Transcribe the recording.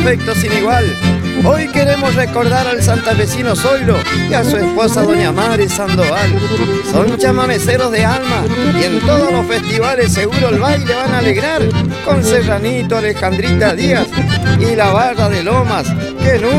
afecto sin igual. Hoy queremos recordar al santafesino Zoilo y a su esposa doña Mari Sandoval. Son chamameceros de alma y en todos los festivales seguro el baile van a alegrar con Serranito, Alejandrita Díaz y la barra de Lomas, que nunca